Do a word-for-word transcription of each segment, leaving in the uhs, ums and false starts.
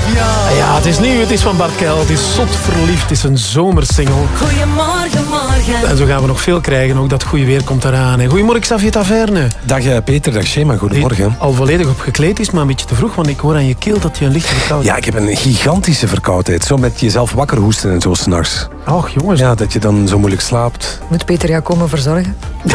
Ja. Ja, het is nieuw, het is van Bart Keil. Het is zot verliefd, het is een zomersingle. Goedemorgen, morgen. En zo gaan we nog veel krijgen, ook dat goede weer komt eraan. Hè. Goedemorgen, Xavier Taverne. Dag uh, Peter, dag Shema, goedemorgen. Die al volledig op gekleed is, maar een beetje te vroeg, want ik hoor aan je keel dat je een lichte verkoudheid hebt. Ja, ik heb een gigantische verkoudheid. Zo met jezelf wakker hoesten en zo s'nachts. Och, jongens. Ja, dat je dan zo moeilijk slaapt. Moet Peter jou komen verzorgen?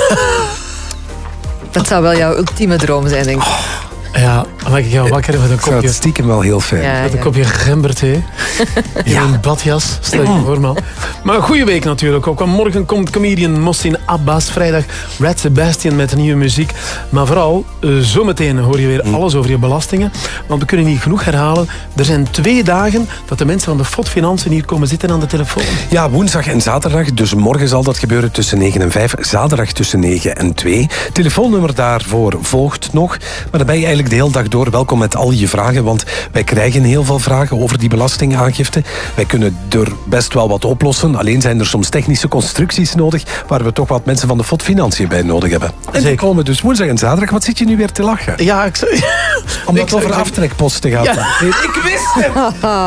Dat zou wel jouw ultieme droom zijn, denk ik. Oh. Ja, dan maak ik jou wakker met een kopje... Dat is stiekem wel heel fijn. Ja, met een ja. kopje gemberthee. In ja. een badjas, stel je voor, man. Maar een goede week natuurlijk ook. Want morgen komt comedian Mohsin Abbas. Vrijdag Red Sebastian met nieuwe muziek. Maar vooral, uh, zometeen hoor je weer mm. alles over je belastingen. Want we kunnen niet genoeg herhalen. Er zijn twee dagen dat de mensen van de F O D Financiën hier komen zitten aan de telefoon. Ja, woensdag en zaterdag. Dus morgen zal dat gebeuren tussen negen en vijf. Zaterdag tussen negen en twee. Telefoonnummer daarvoor volgt nog. Maar dan ben je eigenlijk de hele dag door welkom met al je vragen, want wij krijgen heel veel vragen over die belastingaangifte. Wij kunnen er best wel wat oplossen, alleen zijn er soms technische constructies nodig, waar we toch wat mensen van de F O D Financiën bij nodig hebben. En die komen dus woensdag en zaterdag. Wat zit je nu weer te lachen? Ja, ik zou... Omdat het over aftrekposten gaat. Ja. Ik wist het!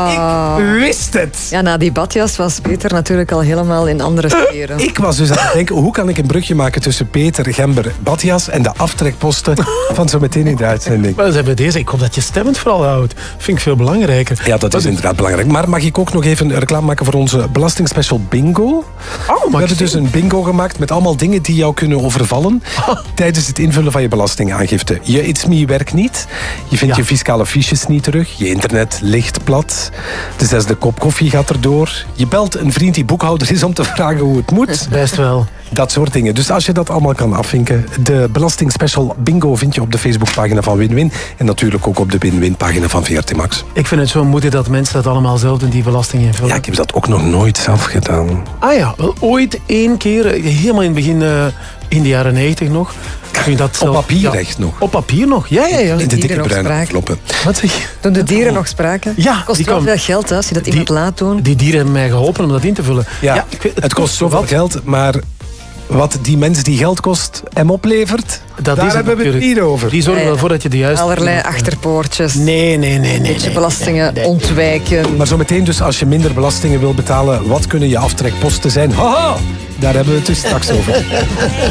Ik wist het! Ja, na die badjas was Peter natuurlijk al helemaal in andere sferen. Ik was dus aan het denken, hoe kan ik een brugje maken tussen Peter, Gember, badjas en de aftrekposten van zo meteen in de uitzending. Maar ze hebben deze. Ik hoop dat je stemmend vooral houdt. Vind ik veel belangrijker. Ja, dat is inderdaad belangrijk. Maar mag ik ook nog even reclame maken voor onze belastingspecial bingo? Oh, We hebben dus een bingo gemaakt met allemaal dingen die jou kunnen overvallen oh. tijdens het invullen van je belastingaangifte. Je It's Me werkt niet. Je vindt ja. je fiscale fiches niet terug. Je internet ligt plat. De zesde kop koffie gaat erdoor. Je belt een vriend die boekhouder is om te vragen hoe het moet. Best wel. Dat soort dingen. Dus als je dat allemaal kan afvinken. De belastingspecial bingo vind je op de Facebookpagina van Win-Win. En natuurlijk ook op de Win-Win-pagina van V R T Max. Ik vind het zo moedig dat mensen dat allemaal zelf doen, die belasting invullen. Ja, ik heb dat ook nog nooit zelf gedaan. Ah ja, wel ooit één keer, helemaal in het begin, uh, in de jaren negentig nog. Dat zelf, op papier ja, echt nog? Op papier nog, ja, ja, ja. In de dikke bruine enveloppen. Wat zeg je? Toen de dieren oh. nog spraken. Ja, kost wel veel geld hè, als je dat iemand laat doen. Die dieren hebben mij geholpen om dat in te vullen. Ja, ja ik weet, het, het kost zoveel wat. geld, maar... Wat die mens die geld kost hem oplevert, dat daar is hebben we het niet over. Die zorgen ja, ja. wel voor dat je de juiste... Allerlei achterpoortjes. Nee, nee, nee. nee beetje belastingen nee, nee. ontwijken. Maar zometeen dus, als je minder belastingen wil betalen, wat kunnen je aftrekposten zijn? Haha, daar hebben we het dus straks over.